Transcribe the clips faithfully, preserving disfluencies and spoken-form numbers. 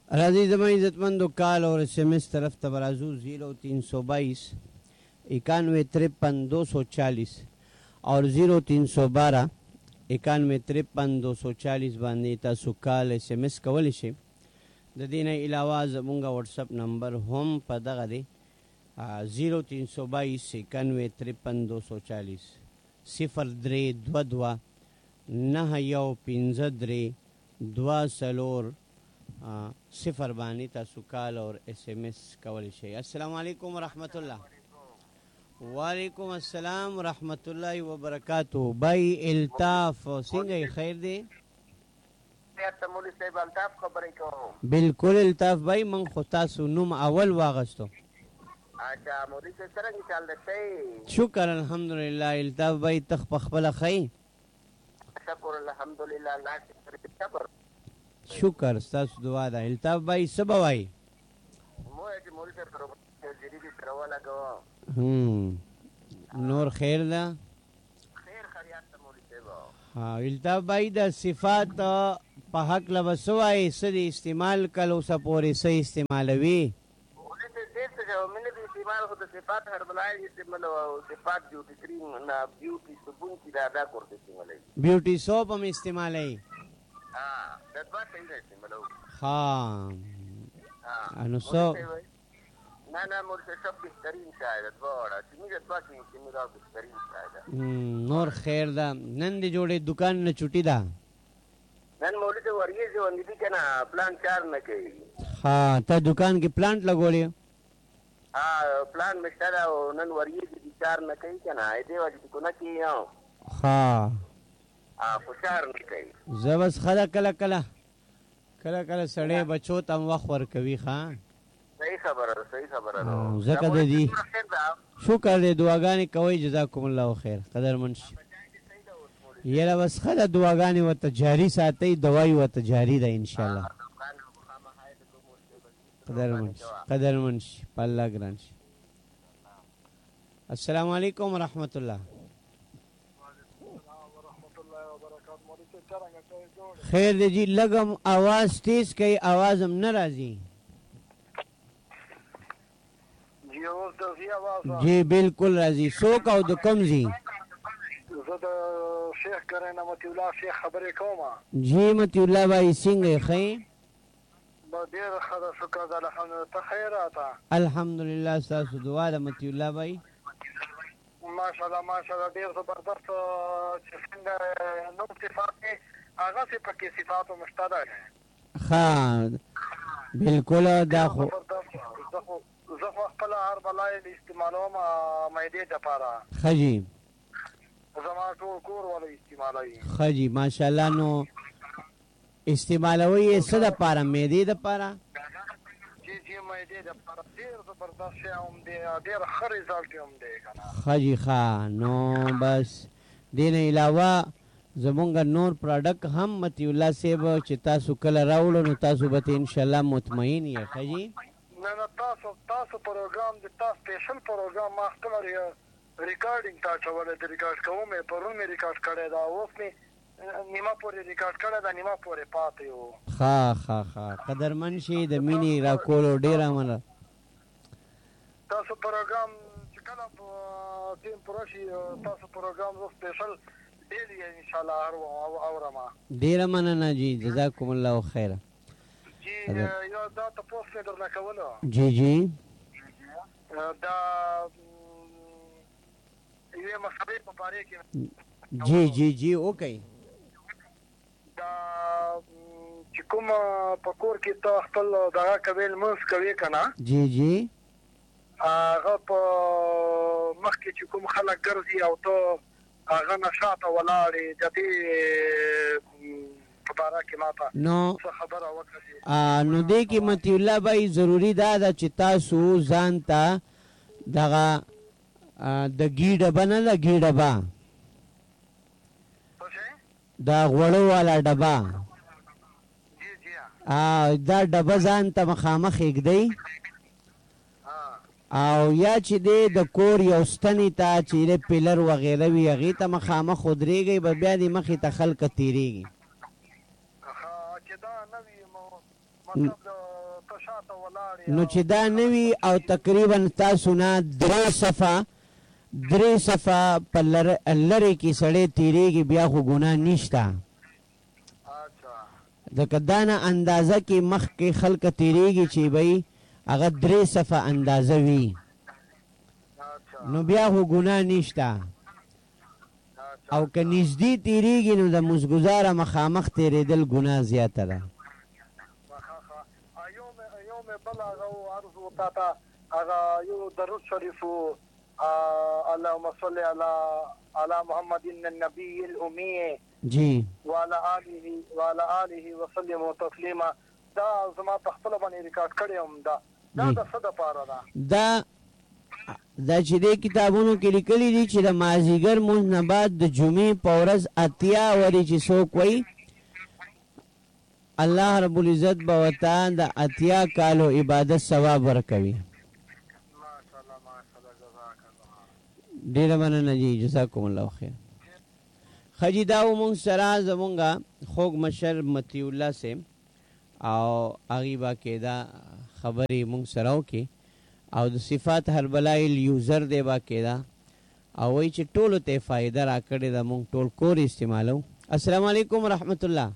राजी जमा इज्जतमंदो कॉल और एसएमएस तरफ तबराजू जीरो तीन सौ बाईस इक्यानवे तिरपन दो सौ चालीस और जीरो तीन सौ बारह इक्यानवे तिरपन दो सौ चालीस बांधे तासु कॉल एसएमएस कवली शे द दीन अलावा जमुंगा व्हाट्सएप नंबर होम पर दगा दे जीरो तीन सौ बाईस इक्यानवे तिरपन दो सौ चालीस सिफर द्रे द्वा द्वा नह यौ पिंज द्रे द्वा सलोर सिफर बानी तासु कॉल और एसएमएस कवली शे। अस्सलाम वालेकुम व रहमतुल्लाह। वालेकुम अस्सलाम व रहमतुल्लाहि व बरकातुहू। भाई इल्ताफ सिंह खैर दे बिल्कुल इल्ताफ भाई मन खुता सुनुम अवल वागस्तो अच्छा मोदी से सरंग चाल देते शुक्र अल्हम्दुलिल्लाह इल्ताफ भाई तख पखबला खई शुक्र अल्हम्दुलिल्लाह अल्लाह के सबर शुक्र सास दुआ दा इल्ताफ भाई सब भाई मोए के मोदी से करो जरी की करवा लगो हम्म नूर खैर दा खैर खैरियत मोदी से वो हाँ इल्ताफ भाई दा सिफात पहक लबसवाई सदी इस्तेमाल कलो सपोरे सही इस्तेमालवी मोदी से देख जो मैंने भी इस्तेमाल होता सिफात हर बनाए जिससे मतलब सिफात ब्यूटी क्रीम ना ब्यूटी साबुन की दादा करते थे वाले ब्यूटी सोप हम इस्तेमाल है हाँ दस बार सही रहते मतलब हाँ हाँ अनुसो ना ना मोर से सब बेहतरीन शायद बड़ा सिमी जब बात नहीं सिमी का बेहतरीन शायद नूर खैर दा नंद जोड़े दुकान न छुट्टी दा नन मोर से वरिये जो निधि के ना प्लान चार न के हाँ ता दुकान के प्लांट लगो लियो हाँ प्लान में सारा नन वरिये की विचार न कही के ना ऐसे वाली को ना की आओ हाँ हाँ पुचार न कही जबस खला कला कला कला कला सड़े बच्चों तम वक्त वर कभी खां सही खबर है सही खबर है जका दे दी शुक्र दे दुआगानी कोई जजाकुमुल्लाह खैर कदर मंश ये ला बस खला दुआगानी व तजारी साथे दवाई व तजारी दा इंशाल्लाह कदर मंश कदर मंश पल्ला ग्रांश। अस्सलाम वालेकुम व रहमतुल्लाह। खैर दे जी लगम आवाज तेज कई आवाज हम न राजी जी बिल्कुल राजी सो का दो कम जी शेख करे ना मतिउल्लाह शेख खबरे कोमा जी मतिउल्लाह भाई सिंह खै बदेर खदा शुक्र अल्हम्दुलिल्लाह खैराता अल्हम्दुलिल्लाह सास दुआ द मतिउल्लाह भाई माशाल्लाह माशाल्लाह देर जबरदस्त څنګه نو صفات هغه سے پکې صفات مشترک ہے हाँ बिल्कुल دا خو زه خپل هر بلای استعمالوم مېدې د پاره خجی زما ټول کور ولا استعمالوي خجی ماشاءالله نو استعمالوي صد پاره مېدې د پاره جی جی مېدې د پاره ډیر زبردست هم دی ډیر ښه رزلټ هم دی کنه خجی خان نو بس دین علاوه زمونږ نور پروډکټ هم متی الله صاحب چې تاسو کله راوړو نو تاسو به ان شاء الله مطمئن یې خجی نه نه تاسو تاسو پروګرام د تاسو سپیشل پروګرام ما خپل ریکارډینګ تا چولې د ریکارډ کوم پرون مې ریکارډ کړی دا اوس مې نیمه پورې ریکارډ کړی دا نیمه پورې پاتې و ها ها ها قدرمن شي د مینی را کولو ډیر منه تاسو پروګرام چې کله تیم پروشي تاسو پروګرام زو سپیشل ډیلی ان شاء الله اورما ډیر مننه جی جزاکم الله خیر جی یو دا تاسو څه درنه کوله جی جی دا یو مسئله په اړه کې جی جی جی اوکے دا چې کوم پکور کې ته خپل دغه قبیل منس کوي کنه جی جی هغه په مخکې چې کوم خلک ګرځي او ته هغه نشاته ولاړې د دې په اړه کې ماته نو خبره وکړه نو دې کې متی الله بھائی ضروری دا ده چې تاسو ځان ته دغه د گیډه بنه د گیډه با دا غوړو والا ډبا جی جی ا دا ډبا ځان ته مخامخ یګدی او یا چې د کور یو ستنی ته چې د پیلر وغیره وی هغه ته مخامخ خودريږي به بیا د مخې ته خلک تیریږي مطلب ته شاته ولاړ نو چې دا نوي او تقریبا تاسو نه درې صفه درې صفه په لرې کې سړی تیریږي بیا خو ګناه نشته د کدانه اندازه کې مخ کې خلک تیریږي چې بھئی هغه درې صفه اندازه وي نو بیا خو ګناه نشته او که نږدې تیریږي نو د مزګزاره مخامخ تیرېدل ګناه زیاته ده یو مې بل هغه عرض وتا ته هغه یو درود شریف اللهم صل علی علی محمد النبی الامي جی وعلى آله وعلى آله وسلم تسلیما دا زما په خپل باندې ریکارډ کړی هم دا دا د څه دپاره ده دا دا چې دې کتابونو کې لیکلي دي چې د مازدیګر مونځ نه بعد د جمعې په ورځ اتیا ورې چې څوک وایي الله رب العزت به ورته د اتیا کالو عبادت ثواب ورکوي. ډېره مننه جی، جزاکم الله خیر. خجی داو مونږ سره زمونږه خوږ مشر مطیع الله صاحب او هغې به کېده خبرې مونږ سره وکړي او د صفات هربلایل یوزر دی به کېده او وایي چې ټولو ته یې فایده را کړې ده، مونږ ټول کور استعمالو. السلام علیکم ورحمت الله.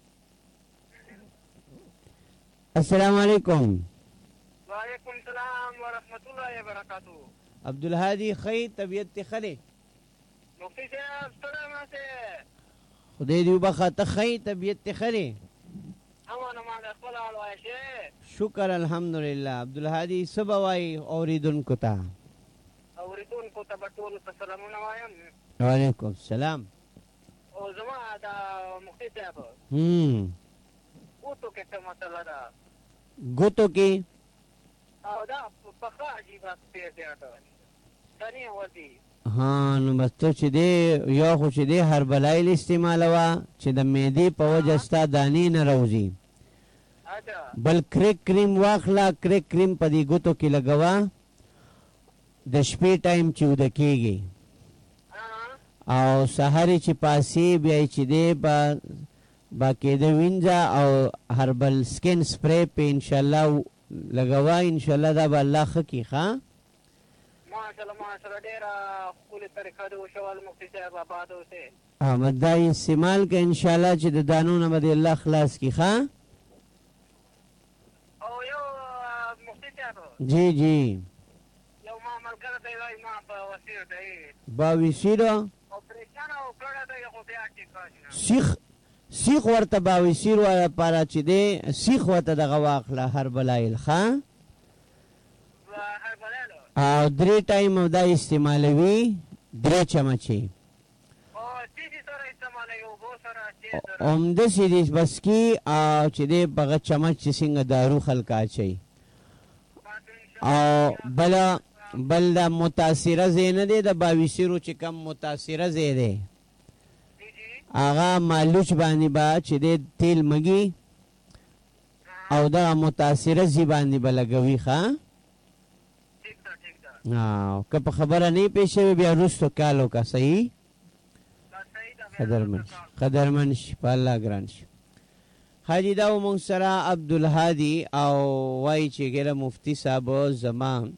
السلام علیکم. وعلیکم السلام ورحمت الله وبرکاتہ. عبدالهادی خی طبیعت تی خلی مفتی صاحب ستړی ماسې خدای دې وبخه ته خی طبیعت تی خلی امانه ما د خپل حال وایې شکر الحمدلله. عبدالهادی څه به وایي اوریدونکو ته؟ اوریدونکو ته به ټولو ته سلامونه وایم. وعلیکم السلام. او زما د مفتی صاحب هم ګوتو کې څه مسله ده؟ ګوتو کې او دا پخه عجیبه پیټ تنې وځي. ها نو بس ته چې دی یو خو چې دی هربلایل استعمالوه چې د معدې په وجه ستا دانې نه راوځي، بل کریک کریم واخله، کریک کریم په دې ګوتو کې لګوه د شپې ټایم چې وده کېږي او سهار چې پاسې بیا چې دی به باقاعده وینځه او هربل سکین سپری په انشاءالله لګوه، انشاءالله دا به الله ښه کړي. ښه ماشاءالله ماشاءالله ډېره ښکلې طریقه ده وشول مفتي صاحب آباد اوسې. احمد دا استعمال که انشاءالله چې د دانو نه به دې الله خلاص کړي. ښه او یو مفتي صاحب جی جی یو ما ملګری دی وایي ما په وسیر دی باویسیرو اپریشن او کړی دی خو بیا ټیک کړي سیخ سیخ ورته باویسیر وایه پاره چې دی سیخ ورته دغه واخله هربلایل. ښه او درې ټایم دا استعمالوي درې چمچې همداسې دې بس کې او چې دی بغه چمچ چې څنګه دارو خلک اچوي او بله بل د متاثره ځای نه دی د باویسیرو چې کم متاثره ځای دی هغه مالوچ باندې به چې دی تیل مږي او دغه متاثره ځای باندې به لګوي. ښه که په خبره نه پېښ شوې بیا وروستو کال وکړه. صحیح قدرمن شي قدرمن شي په الله ګران شي. حاجي دا و مونږ سره عبدالهادي او وایي چې ګیره مفتي صاحب زما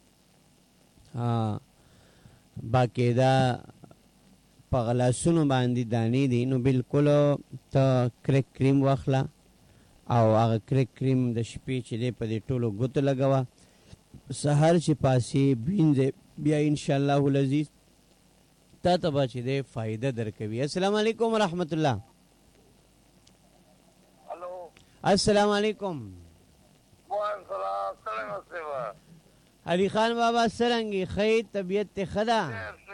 باقاعده په غلاسونو باندې دانې دي، نو بلکل ته کریک کریم واخله او هغه کریک کریم د شپې چې دی په دې ټولو ګوتو لګوه، سهار چې پاسې وینځې بیا انشاءالله العزیز تا ته به چې دی فایده درکوي. السلام علیکم ورحمت الله. السلام علیکم. علی خان بابا څرنګه ښه طبیعت ته ښه ده؟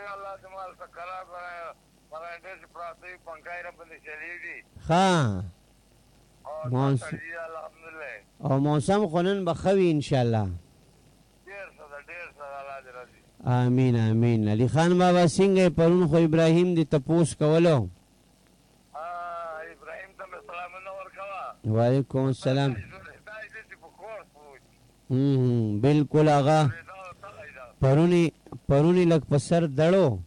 ښه او موسم خو نن به ښه وي انشاءالله. آمین آمین. علی خان بابا څنګه پرون خو ابراهیم دې تپوس کولو؟ وعلیکم السلام. بالکل هغه پرونی پرونی لږ په سر دړو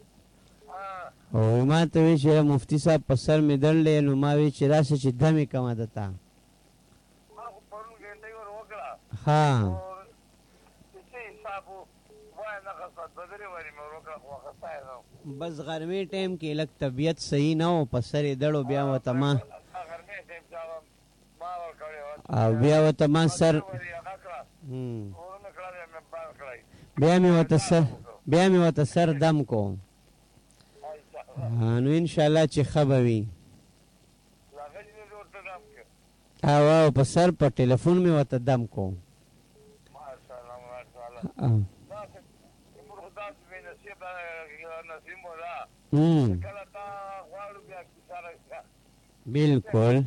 او ما ته وی چې مفتی صاحب په سر مې دړلې، نو ما وی چې راشه چې دمې کومه ده تا ها اور څه حساب وای نه غصه بدري وری مې ورکړه خو غصه نه بس غرمې ټیم کې لږ طبیعت صحیح نه و په سر یې دړو بیا ورته ما غرمې ټیم ته ما ورکړی او بیا ورته ما سر بیا مې ورته سر بیا مې ورته سر دم کو نو انشاءالله چې ښه به وي او او په سر په ټلیفون مې ورته دم کو بالکل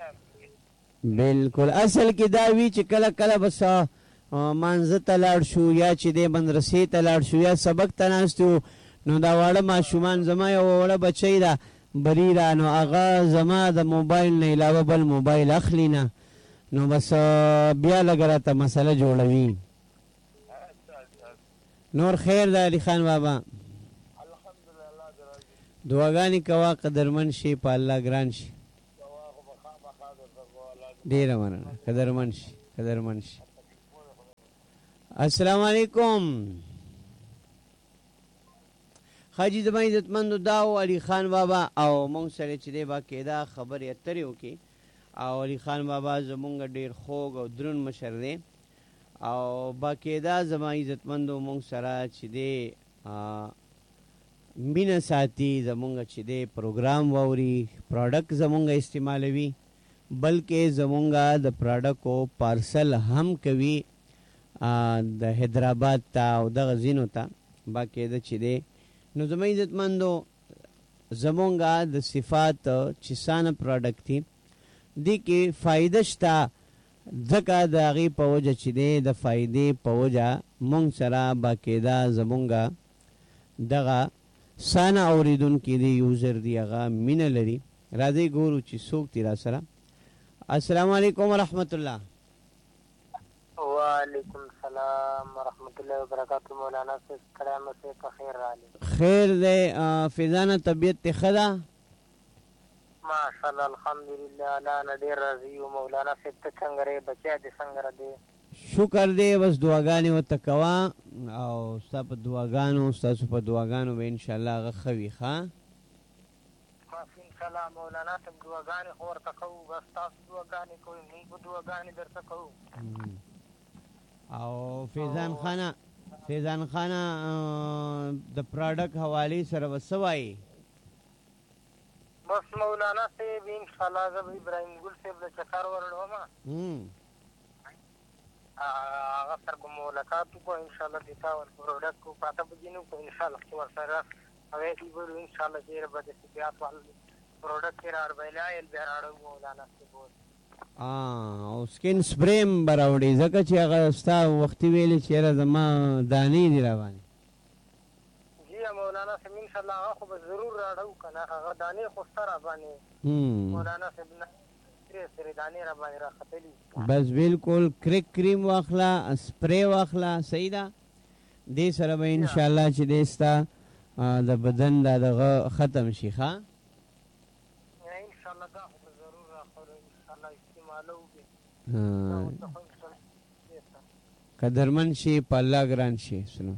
بالکل اصل کې دا وی چې کله کله بس مانځه ته لاړ شو یا چې د مدرسې ته لاړ شو یا سبق ته ناست وو نو دا واړه ماشومان زما یو وړه بچی ده بریره نو هغه زما د موبایل نه علاوه بل موبایل اخلي نه نو بس بیا لږه راته مسله جوړوي نور خیر ده علي خان بابا دعاګانې کوه قدرمن شي په الله ګران شي ډېره مننه قدرمن شي قدرمن شي السلام علیکم حاجی زما عزتمندو دا و علي خان بابا او مونږ سره چې دی باقاعده خبرې اترې وکړي او علي خان بابا زمونږ ډېر خوږ او دروند مشر دی او باقاعده زما عزتمندو مونږ سره چې دی مینه ساتي زمونږ چې دی پروګرام واوري پروډکټ زمونږ استعمالوي بلکې زمونږ د پروډکټو پارسل هم کوي د حیدرآباد ته او دغه ځینو ته باقاعده چې دی نو زما عزتمندو زمونږ د صفات چې سانه پروډکټ دي دې کې فایده شته ځکه د هغې په وجه چې دی د فایدې په وجه مونږ سره باقاعده زمونږ دغه سانه اورېدونکي دی یوزر دی هغه مینه لري راځئ ګورو چې څوک دي را سره السلام علیکم ورحمت الله وعلیکم السلام ورحمت الله وبرکاتہ مولانا سے کلام سے خیر علی خیر دے فیضانہ طبیعت ته ښه ده ماشاءالله الحمدلله الله نه ډېر راضي او مولانا سے ته څنګه ری بچا دې څنګه را دي شکر دی بس دعاګانې ورته کوه او ستا په دعاګانو ستاسو په دعاګانو به انشاءالله هغه ښه وي ښه انشاءالله مولانا ته دعاګانې خو ورته کوو بس تاسو دعاګانې کوئ موږ به دعاګانې درته کوو او فیضان خانه فیضان خانه د پروډکټ حوالې سره به څه وایي بس مولانا صاحب انشاءالله زه به ابراهیم ګل صاحب له چکر ورړوم هغه سره به ملاقات وکړو انشاءالله د تا ور پروډکټ کو پاته به ځینو کو انشاءالله چې ورسره هغې دې بولو انشاءالله ډېره به د طبیعت وال پروډکټ کې را وربیلایل بیا راړو مولانا صاحب او سکین سپریم به راوړي ځکه چې هغه ستا وختي ویلې چې یاره زما دانې دي را باندې جی مولانا صاحب انشاءالله هغه خو به ضرور راړو که نه هغه دانې خو ستا را باندې مولانا صاحب نه درې سرې دانې را باندې راختلي بس بالکل کرک کریم واخله سپری واخله صحیح ده دې سره به انشاءالله چې دی ستا د بدن دا دغه ختم شي ښه انشاءالله دا خو به ضرور راخورو انشاءالله استعمالو به قدرمن شي په الله ګران شي سلام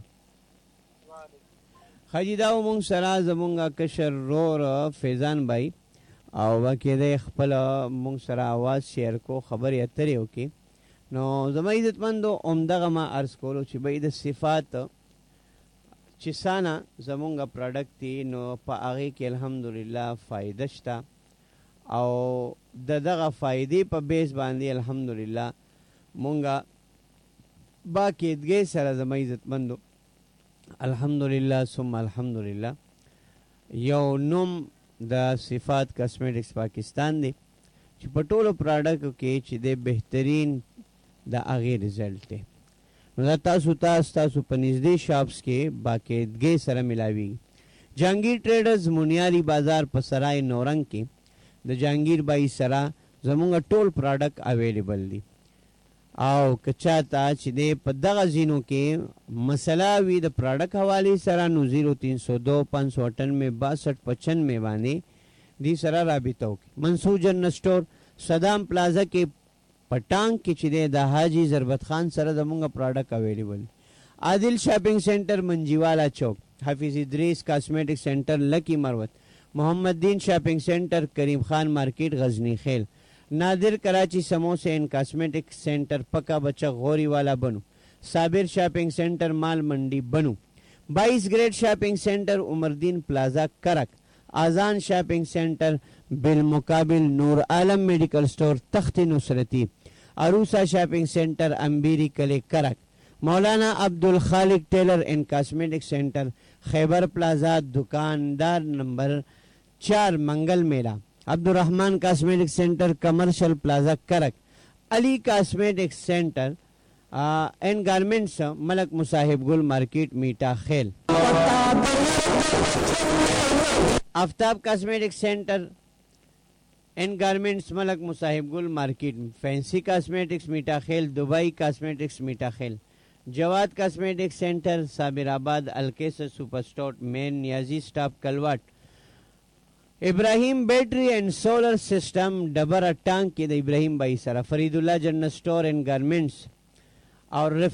حاجي دا مونږ سره زمونږ کشر رور فیضان بھائی او باقاعده خپل مونږ سره आवाज شیر کو خبرې اترې وکړي نو زما عزتمندو همدغه ما عرض کولو چې به د صفات چې سانه زمونږ پروډکټ دی نو په هغې کې الحمدلله فایده شته او د دغه فایدې په بیس باندې الحمدلله مونږه باقاعدګۍ سره زما عزتمندو الحمدلله ثم الحمدلله یو نوم د صفات کاسمیټکس پاکستان دی چې په ټولو پروډکټو کې چې د بهترین د هغې رزلټ دی نو دا تاسو تاسو تاسو په نږدې شاپس کې باقاعدګۍ سره ملاویږي جهانگیر ټریډرز مونیاري بازار په سرای نورنګ کې د جهانگیر بای سره زمونږ ټول پروډکټ اویلیبل دی او که چاته چې دی په دغه ځینو کې مسله وي د پروډکټ حوالې سره نو زیرو تین سو دو پانچ سو اٹھانوے باسٹھ پچانوے باندې دی سره رابطه وکړي منصور جنرل سٹور صدام پلازا کې پټانګ کې چې دی د حاجی ضربت خان سره زمونږ پروډکټ اویلیبل. عادل شاپینګ سینټر منجیوالا چوک, حافظ ادریس کاسمیټک سینټر لکی مروت, محمد دین شاپینگ سینٹر کریم خان مارکیٹ غزنی خیل, نادر کراچی سموسے اینڈ کاسمیٹک سینٹر پکا بچہ غوری والا بنو, صابر شاپنگ سینٹر مال منڈی بنو, بائیس گریڈ شاپنگ سینٹر عمردین پلازا کرک, آزان شاپنگ سینٹر بالمقابل نور عالم میڈیکل سٹور تخت نصرتی, عروسہ شاپنگ سینٹر امبیری کلے کرک, مولانا عبدالخالق ٹیلر اینڈ کاسمیٹک سینٹر خیبر پلازا دکاندار نمبر چار منگل میلہ, عبدالرحمان کاسمیٹک سینٹر کمرشل پلازا کرک, علی کاسمیٹک سینٹر اینڈ گارمنٹس ملک مصاحب گل مارکیٹ میٹا خیل, آفتاب کاسمیٹک سینٹر اینڈ گارمنٹس ملک مصاحب گل مارکیٹ, فینسی کاسمیٹکس میٹا خیل, دبئی کاسمیٹکس میٹا خیل, جواد کاسمیٹک سینٹر صابر آباد, الکیسر سپر سٹور مین نیازی سٹاپ کلواٹ, ابراہیم بیٹری اینڈ سولر سسٹم ڈبر ٹانک کے ابراہیم بائی سرا, فرید اللہ جنرل سٹور اینڈ گارمنٹس اور